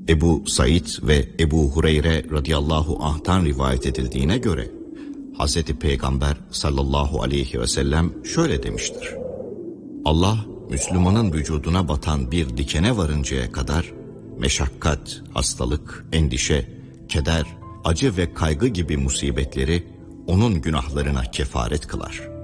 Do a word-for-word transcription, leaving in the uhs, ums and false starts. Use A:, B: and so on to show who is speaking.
A: Ebu Said ve Ebu Hureyre radıyallahu anh'tan rivayet edildiğine göre Hazreti Peygamber sallallahu aleyhi ve sellem şöyle demiştir: Allah Müslümanın vücuduna batan bir dikene varıncaya kadar meşakkat, hastalık, endişe, keder, acı ve kaygı gibi musibetleri onun günahlarına kefaret kılar.